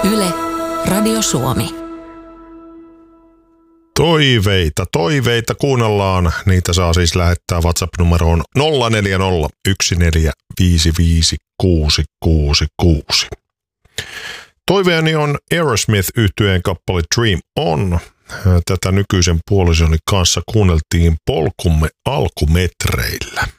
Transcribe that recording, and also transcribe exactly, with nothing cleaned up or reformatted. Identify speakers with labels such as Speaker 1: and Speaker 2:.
Speaker 1: Yle, Radio Suomi.
Speaker 2: Toiveita, toiveita kuunnellaan. Niitä saa siis lähettää WhatsApp-numeroon nolla neljä nolla yksi neljä viisi viisi kuusi kuusi kuusi. Toiveeni on Aerosmith-yhtyeen kappale Dream On. Tätä nykyisen puolisoni kanssa kuunneltiin polkumme alkumetreillä.